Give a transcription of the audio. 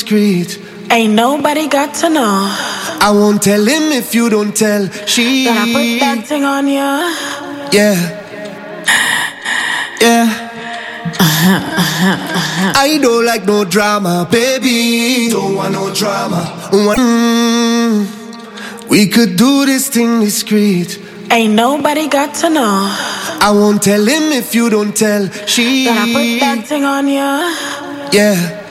discreet. Ain't nobody got to know I won't tell him if you don't tell she. that I put that thing on ya. Yeah. Yeah. I don't like no drama, baby. Don't want no drama. We could do this thing discreet. Ain't nobody got to know I won't tell him if you don't tell she. that I put that thing on ya. Yeah.